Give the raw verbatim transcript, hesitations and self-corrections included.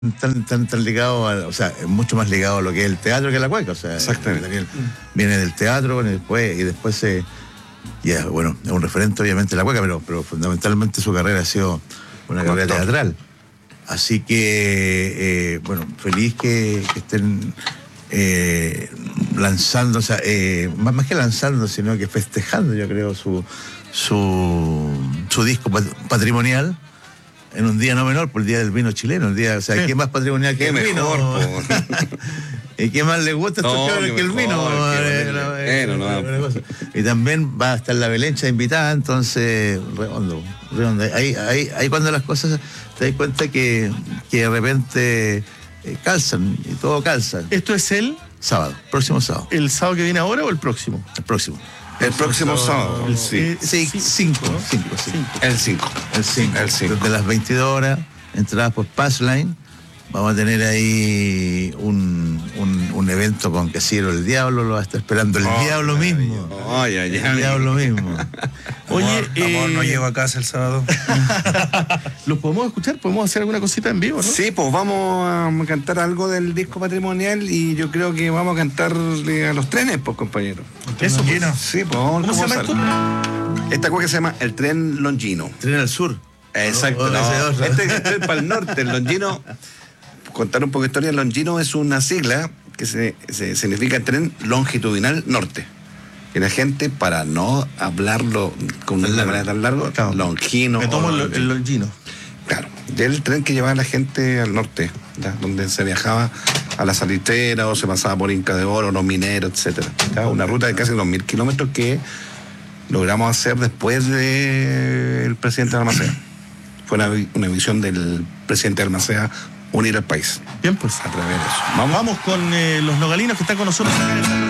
tan, tan, tan ligado, a, o sea, mucho más ligado a lo que es el teatro que la cueca. O sea, exactamente. Daniel viene del teatro y después, y después se, ya, bueno, es un referente obviamente de la cueca, pero, pero fundamentalmente su carrera ha sido una carrera Doctor. teatral. Así que, eh, bueno, feliz que, que estén eh, lanzando, o sea, eh, más, más que lanzando, sino que festejando, yo creo, su, su, su disco patrimonial. En un día no menor, por el día del vino chileno, el día, o sea, sí. ¿Qué más patrimonial que ¿Qué el mejor, vino? ¿Y qué más le gusta a estos no, cabros que el vino? Bueno, no. Y también va a estar la Belencha invitada, entonces, redondo, redondo. Ahí, ahí, ahí cuando las cosas te das cuenta que, que de repente eh, calzan, y todo calza. ¿Esto es el? Sábado, próximo sábado. ¿El sábado que viene ahora o el próximo? El próximo. El próximo sábado. El sí. Sí, cinco, ¿no? cinco, sí. El cinco. El cinco. El cinco. Desde las veintidós horas, entradas por Passline. Vamos a tener ahí un, un, un evento con Casillero el Diablo, lo va a estar esperando el oh, diablo ay, mismo. Ay, ay, ay. El diablo mismo. Oye, amor, eh, amor, no llego a casa el sábado. ¿los podemos escuchar? ¿Podemos hacer alguna cosita en vivo, no? Sí, pues vamos a cantar algo del disco patrimonial y yo creo que vamos a cantarle a los trenes, pues, compañero. Eso, pues. Sí, pues vamos. ¿Cómo se llama esto? Esta cosa que se llama el tren Longino. Tren al sur. Exacto. No, No, no, este es el tren para el norte, el Longino. Contar un poco de historia, Longino es una sigla que se, se significa tren longitudinal norte. Y la gente, para no hablarlo con una manera tan larga, claro. longino. Me tomo o, el, el longino. Claro, y el tren que llevaba a la gente al norte, ¿ya? Donde se viajaba a la Salitrera o se pasaba por Inca de Oro, los mineros, etcétera. ¿Ya? Una ruta de casi dos mil kilómetros que logramos hacer después del presidente de Almacea. Fue una, una visión del presidente de Almacea, unir al país. Bien, pues. A través de eso. Vamos, Vamos con eh, los nogalinos que están con nosotros acá en el